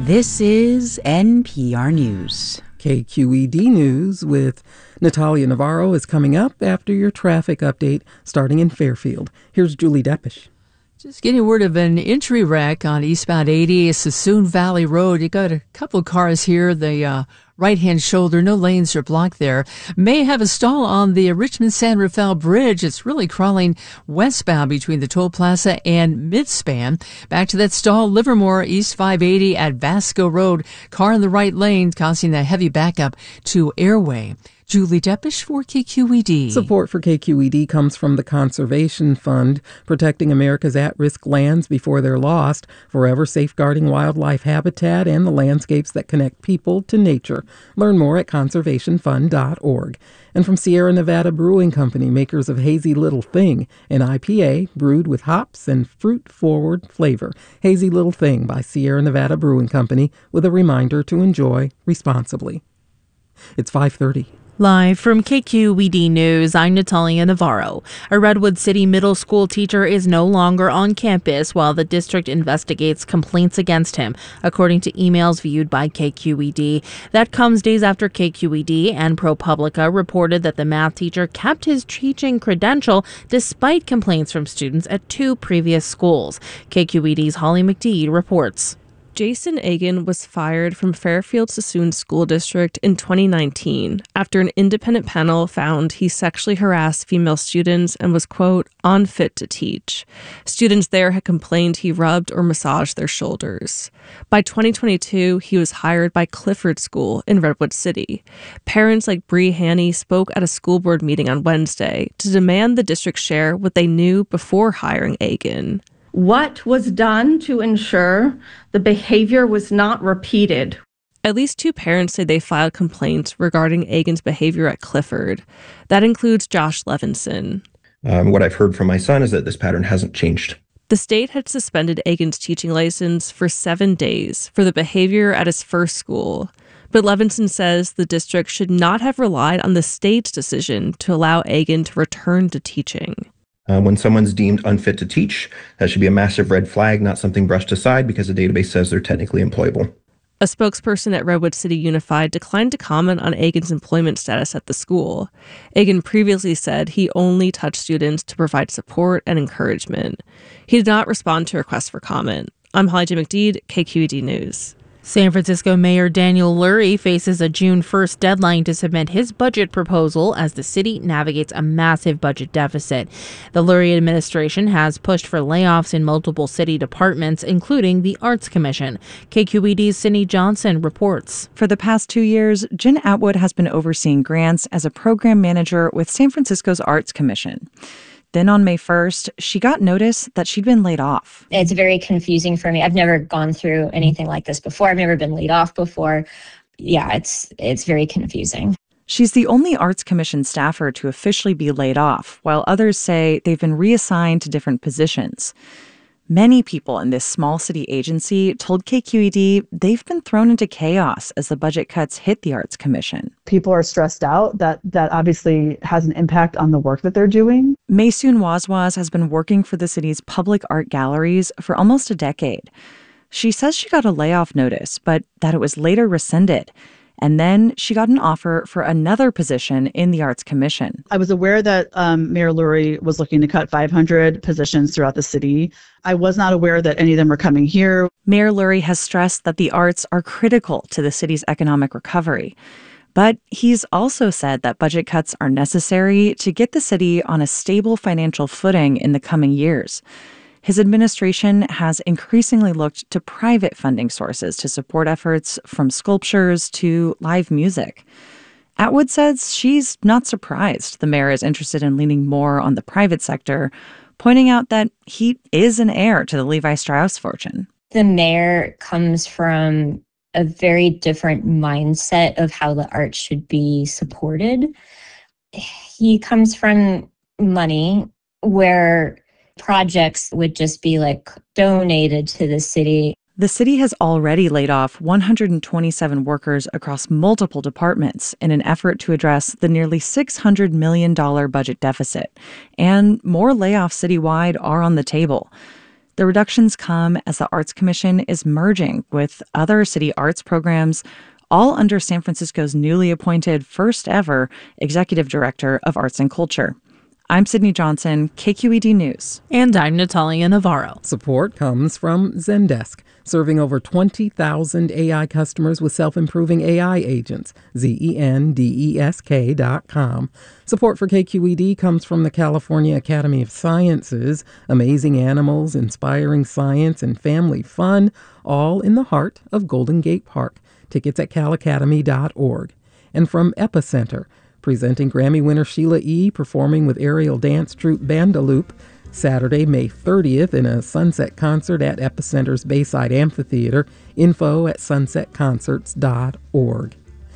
This is NPR News. KQED News with Natalia Navarro is coming up after your traffic update starting in Fairfield. Here's Julie Deppish. Just getting word of an entry wreck on eastbound 80, Sassoon Valley Road. You got a couple of cars here. The right-hand shoulder, no lanes are blocked there. May have a stall on the Richmond-San Rafael Bridge. It's really crawling westbound between the Toll Plaza and Midspan. Back to that stall, Livermore, East 580 at Vasco Road. Car in the right lane causing a heavy backup to Airway. Julie Deppish for KQED. Support for KQED comes from the Conservation Fund, protecting America's at-risk lands before they're lost, forever safeguarding wildlife habitat and the landscapes that connect people to nature. Learn more at conservationfund.org. And from Sierra Nevada Brewing Company, makers of Hazy Little Thing, an IPA brewed with hops and fruit-forward flavor. Hazy Little Thing by Sierra Nevada Brewing Company, with a reminder to enjoy responsibly. It's 5:30. Live from KQED News, I'm Natalia Navarro. A Redwood City middle school teacher is no longer on campus while the district investigates complaints against him, according to emails viewed by KQED. That comes days after KQED and ProPublica reported that the math teacher kept his teaching credential despite complaints from students at two previous schools. KQED's Holly McDede reports. Jason Agin was fired from Fairfield Sassoon School District in 2019 after an independent panel found he sexually harassed female students and was, quote, unfit to teach. Students there had complained he rubbed or massaged their shoulders. By 2022, he was hired by Clifford School in Redwood City. Parents like Bree Haney spoke at a school board meeting on Wednesday to demand the district share what they knew before hiring Agin. What was done to ensure the behavior was not repeated? At least two parents say they filed complaints regarding Agin's behavior at Clifford. That includes Josh Levinson. What I've heard from my son is that this pattern hasn't changed. The state had suspended Agin's teaching license for 7 days for the behavior at his first school. But Levinson says the district should not have relied on the state's decision to allow Agin to return to teaching. When someone's deemed unfit to teach, that should be a massive red flag, not something brushed aside because the database says they're technically employable. A spokesperson at Redwood City Unified declined to comment on Agin's employment status at the school. Agin previously said he only touched students to provide support and encouragement. He did not respond to requests for comment. I'm Holly J. McDede, KQED News. San Francisco Mayor Daniel Lurie faces a June 1st deadline to submit his budget proposal as the city navigates a massive budget deficit. The Lurie administration has pushed for layoffs in multiple city departments, including the Arts Commission. KQED's Sydney Johnson reports. For the past 2 years, Jen Atwood has been overseeing grants as a program manager with San Francisco's Arts Commission. Then on May 1st, she got notice that she'd been laid off. It's very confusing for me. I've never gone through anything like this before. I've never been laid off before. Yeah, it's very confusing. She's the only Arts Commission staffer to officially be laid off, while others say they've been reassigned to different positions. Many people in this small city agency told KQED they've been thrown into chaos as the budget cuts hit the Arts Commission. People are stressed out. That obviously has an impact on the work that they're doing. Maysoon Wazwaz has been working for the city's public art galleries for almost a decade. She says she got a layoff notice, but that it was later rescinded. And then she got an offer for another position in the Arts Commission. I was aware that Mayor Lurie was looking to cut 500 positions throughout the city. I was not aware that any of them were coming here. Mayor Lurie has stressed that the arts are critical to the city's economic recovery. But he's also said that budget cuts are necessary to get the city on a stable financial footing in the coming years. His administration has increasingly looked to private funding sources to support efforts from sculptures to live music. Atwood says she's not surprised the mayor is interested in leaning more on the private sector, pointing out that he is an heir to the Levi Strauss fortune. The mayor comes from a very different mindset of how the arts should be supported. He comes from money where projects would just be like donated to the city. The city has already laid off 127 workers across multiple departments in an effort to address the nearly $600 million budget deficit. And more layoffs citywide are on the table. The reductions come as the Arts Commission is merging with other city arts programs, all under San Francisco's newly appointed first ever Executive Director of Arts and Culture. I'm Sydney Johnson, KQED News. And I'm Natalia Navarro. Support comes from Zendesk, serving over 20,000 AI customers with self-improving AI agents, Zendesk.com. Support for KQED comes from the California Academy of Sciences, amazing animals, inspiring science, and family fun, all in the heart of Golden Gate Park. Tickets at calacademy.org. And from Epicenter, presenting Grammy winner Sheila E. performing with aerial dance troupe Bandaloop Saturday, May 30th in a sunset concert at Epicenter's Bayside Amphitheater. Info at sunsetconcerts.org.